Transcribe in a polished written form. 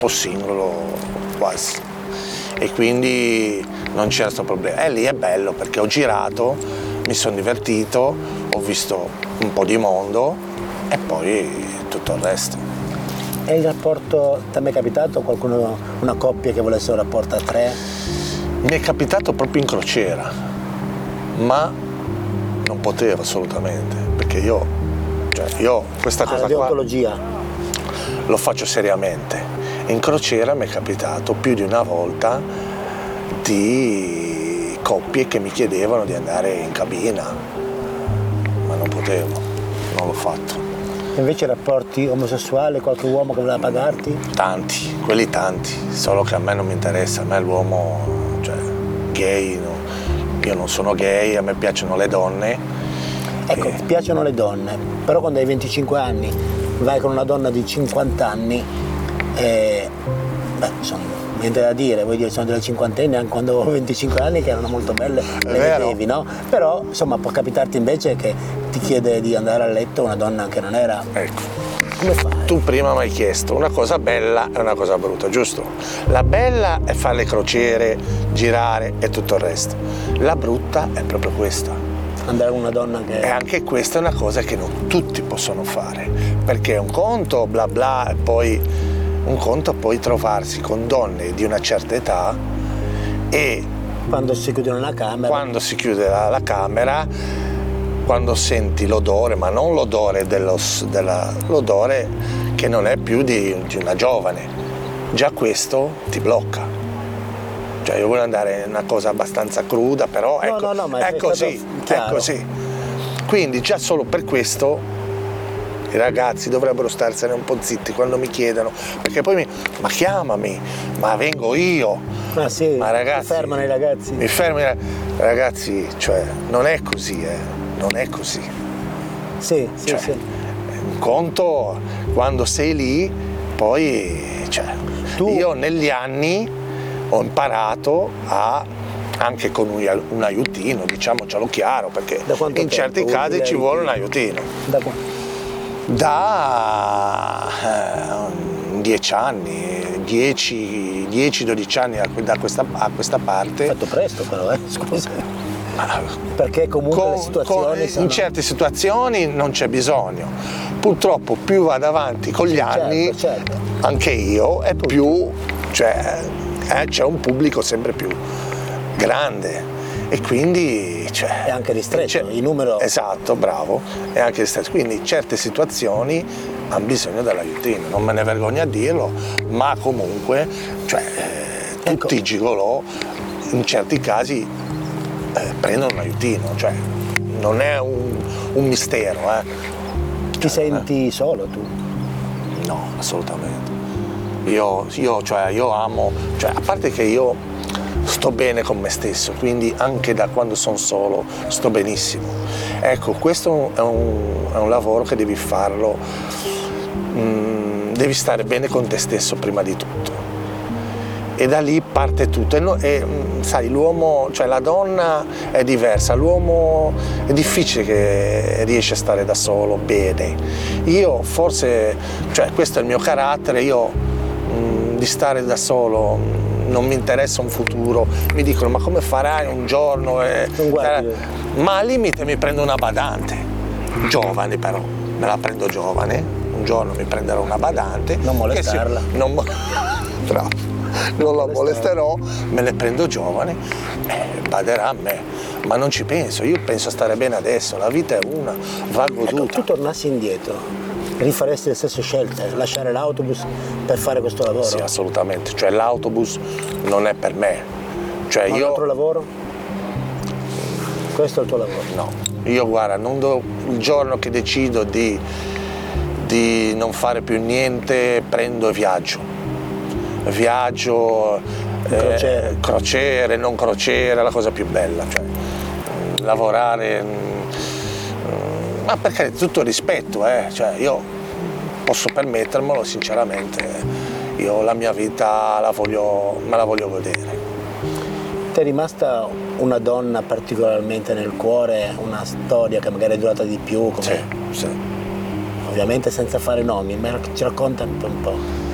singolo quasi, e quindi non c'era questo problema. E lì è bello perché ho girato, mi sono divertito, ho visto un po' di mondo e poi tutto il resto. E il rapporto, ti è mai capitato qualcuno, una coppia che volesse un rapporto a tre? Mi è capitato proprio in crociera, ma non potevo assolutamente, perché io questa cosa la qua deontologia. lo faccio seriamente. In crociera mi è capitato più di una volta di coppie che mi chiedevano di andare in cabina, ma non potevo, non l'ho fatto. Invece rapporti omosessuali, qualche uomo che voleva pagarti? Tanti, quelli tanti, solo che a me non mi interessa, a me l'uomo, gay, no. Io non sono gay, a me piacciono le donne. Ecco, ti piacciono le donne, però quando hai 25 anni vai con una donna di 50 anni insomma, niente da dire, vuoi dire, sono delle cinquantenni anche quando avevo 25 anni che erano molto belle, le vedevi, no? Però insomma può capitarti invece che ti chiede di andare a letto una donna che non era. Ecco. Come fai? Tu prima mi hai chiesto una cosa bella e una cosa brutta, giusto? La bella è fare le crociere, girare e tutto il resto. La brutta è proprio questa. Andare con una donna che... E anche questa è una cosa che non tutti possono fare, perché è un conto bla bla e poi un conto poi trovarsi con donne di una certa età e quando si chiude una camera. Quando si chiude la camera, quando senti l'odore, ma non l'odore l'odore che non è più di una giovane, già questo ti blocca. Cioè io voglio andare in una cosa abbastanza cruda, però ma è così, è così. Quindi già solo per questo i ragazzi dovrebbero starsene un po' zitti quando mi chiedono, perché poi ma chiamami, ma vengo io. Ah sì, ma ragazzi, ti fermano i ragazzi. Mi fermano ragazzi, cioè non è così, non è così. Sì. Un conto quando sei lì, poi io negli anni ho imparato anche con un aiutino, diciamocelo chiaro, perché in certi casi ci vuole un aiutino. Da quanto? Da 10 anni, 10-12 anni a questa parte. Hai fatto presto però, scusa. Perché comunque le situazioni in certe situazioni non c'è bisogno. Purtroppo più vado avanti con gli anni, certo. Anche io, e più c'è un pubblico sempre più grande. E quindi è anche ristretto il numero. Esatto, bravo, è anche ristretto. Quindi certe situazioni hanno bisogno dell'aiutino, non me ne vergogno a dirlo, ma comunque tutti i gigolò in certi casi prendono un aiutino, non è un mistero. Ti senti solo tu? No, assolutamente. Io amo, a parte che io sto bene con me stesso, quindi anche da quando sono solo sto benissimo. Ecco, questo è un lavoro che devi farlo, devi stare bene con te stesso prima di tutto. E da lì parte tutto. E sai, l'uomo, la donna è diversa, l'uomo è difficile che riesce a stare da solo bene. Io forse, questo è il mio carattere, di stare da solo non mi interessa un futuro, mi dicono ma come farai un giorno? Ma al limite mi prendo una badante, giovane però, me la prendo giovane, un giorno mi prenderò una badante. Non molestarla. Non la molesterò, me ne prendo giovane e baderà a me, ma non ci penso, io penso a stare bene adesso, la vita è una, va goduta. Ecco, tu tornassi indietro, rifaresti le stesse scelte, lasciare l'autobus per fare questo lavoro? Sì, assolutamente, l'autobus non è per me. Un altro lavoro? Questo è il tuo lavoro? No, io guarda, il giorno che decido di non fare più niente, prendo e viaggio, crociere, non crociere, è la cosa più bella, lavorare, ma perché tutto il rispetto, io posso permettermelo sinceramente, io la mia vita me la voglio godere. Ti è rimasta una donna particolarmente nel cuore, una storia che magari è durata di più? Sì. Ovviamente senza fare nomi, ma ci racconta un po'.